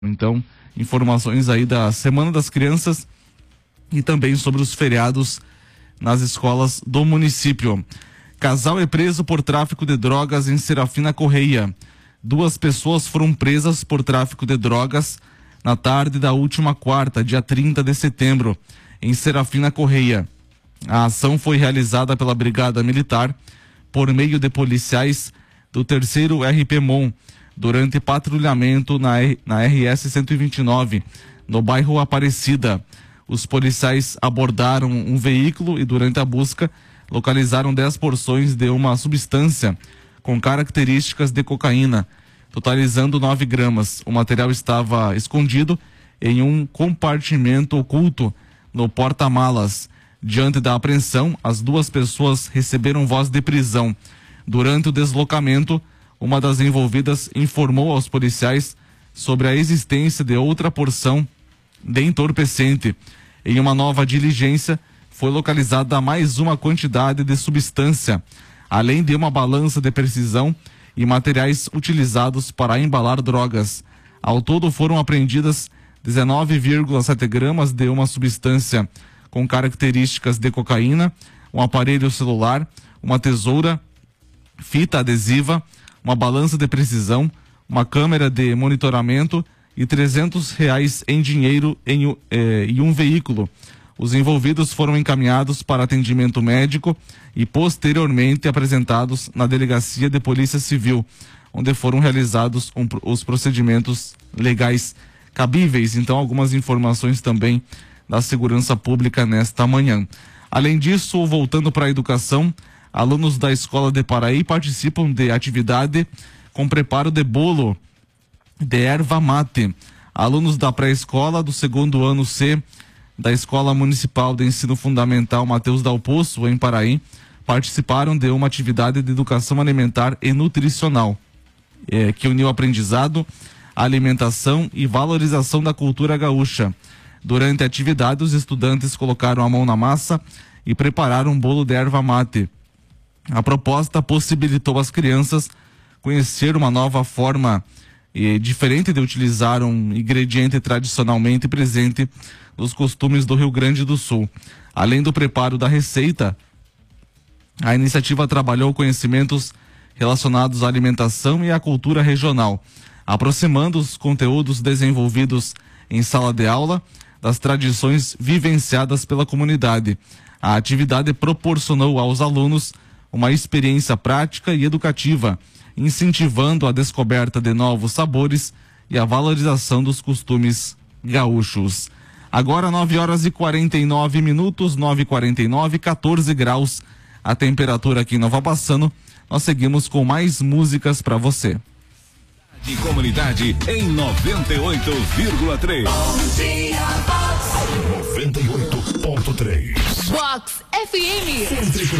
Então, informações aí da Semana das Crianças e também sobre os feriados nas escolas do município. Casal é preso por tráfico de drogas em Serafina Correia. 2 pessoas foram presas por tráfico de drogas na tarde da última quarta, dia 30 de setembro, em Serafina Correia. A ação foi realizada pela Brigada Militar por meio de policiais do 3º RPMON durante patrulhamento na RS 129, no bairro Aparecida. Os policiais abordaram um veículo e durante a busca localizaram 10 porções de uma substância com características de cocaína, totalizando 9 gramas. O material estava escondido em um compartimento oculto no porta-malas. Diante da apreensão, as 2 pessoas receberam voz de prisão. Durante o deslocamento, uma das envolvidas informou aos policiais sobre a existência de outra porção de entorpecente. Em uma nova diligência, foi localizada mais uma quantidade de substância, além de uma balança de precisão e materiais utilizados para embalar drogas. Ao todo foram apreendidas 19,7 gramas de uma substância com características de cocaína, um aparelho celular, uma tesoura, fita adesiva, uma balança de precisão, uma câmera de monitoramento e R$300 em dinheiro e um veículo. Os envolvidos foram encaminhados para atendimento médico e posteriormente apresentados na Delegacia de Polícia Civil, onde foram realizados os procedimentos legais cabíveis. Então, algumas informações também da segurança pública nesta manhã. Além disso, voltando para a educação, alunos da Escola de Paraí participam de atividade com preparo de bolo de erva mate. Alunos da pré-escola do 2º ano C da Escola Municipal de Ensino Fundamental Mateus Dal Poço, em Paraí, participaram de uma atividade de educação alimentar e nutricional, que uniu aprendizado, alimentação e valorização da cultura gaúcha. Durante a atividade, os estudantes colocaram a mão na massa e prepararam um bolo de erva mate. A proposta possibilitou às crianças conhecer uma nova forma diferente de utilizar um ingrediente tradicionalmente presente nos costumes do Rio Grande do Sul. Além do preparo da receita, a iniciativa trabalhou conhecimentos relacionados à alimentação e à cultura regional, aproximando os conteúdos desenvolvidos em sala de aula das tradições vivenciadas pela comunidade. A atividade proporcionou aos alunos uma experiência prática e educativa, incentivando a descoberta de novos sabores e a valorização dos costumes gaúchos. Agora 9h49, 9h49, 14 graus a temperatura aqui em Nova Bassano. Nós seguimos com mais músicas para você. De comunidade em 98,3. Bom dia, Vox. 98,3. Vox FM. Sempre